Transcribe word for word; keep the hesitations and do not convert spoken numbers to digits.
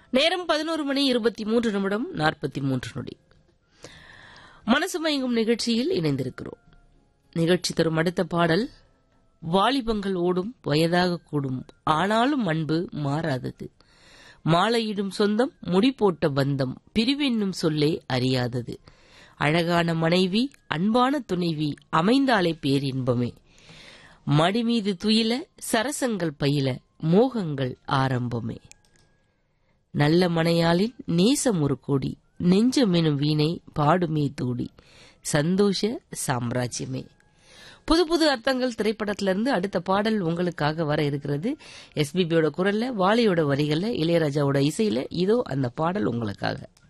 நேரம் பதினோரு மணி இருபத்தி மூன்று நிமிடம் நாற்பத்தி மூன்று நொடி. மனசு மயங்கும் நிகழ்ச்சியில் இணைந்திருக்கிறோம். நிகழ்ச்சி தரும் அடுத்த பாடல், வாலிபங்கள் ஓடும் வயதாக கூடும் ஆனாலும் அன்பு மாறாதது, மாலையிடும் சொந்தம் முடி போட்ட பந்தம் பிரிவென்னும் சொல்லே அறியாதது, அழகான மனைவி அன்பான துணைவி அமைந்தாலே பேரின்பமே, மடிமீது துயில சரசங்கள் பயில மோகங்கள் ஆரம்பமே, நல்ல மனையாளின் நேசம் ஒரு கோடி நெஞ்சமெனும் வீணை பாடுமே தூடி சந்தோஷ சாம்ராஜ்யமே. புது புது அர்த்தங்கள் திரைப்படத்திலிருந்து அடுத்த பாடல் உங்களுக்காக வர இருக்கிறது. எஸ்பிபியோட குரல்ல, வாலியோட வரிகள்ல, இளையராஜாவோட இசையில. இதோ அந்த பாடல் உங்களுக்காக.